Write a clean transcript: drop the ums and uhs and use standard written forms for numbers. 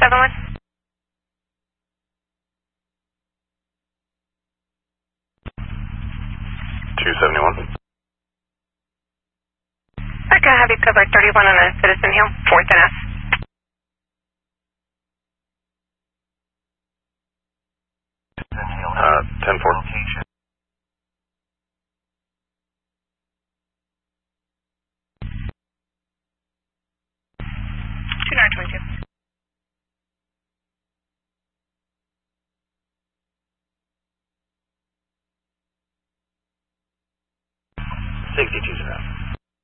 71. 271. I can have you cover 31 on a Citizen Hill, 4th and S. Citizen Hill. 10-4. Location. Two 922. $62,000.